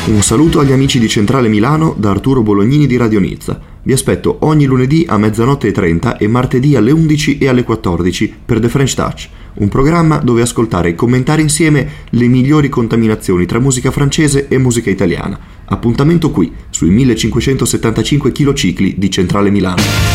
Un saluto agli amici di Centrale Milano da Arturo Bolognini di Radio Nizza. Vi aspetto ogni lunedì a 00:30 e martedì alle 11 e alle 14 per The French Touch, un programma dove ascoltare e commentare insieme le migliori contaminazioni tra musica francese e musica italiana. Appuntamento qui, sui 1575 km di Centrale Milano.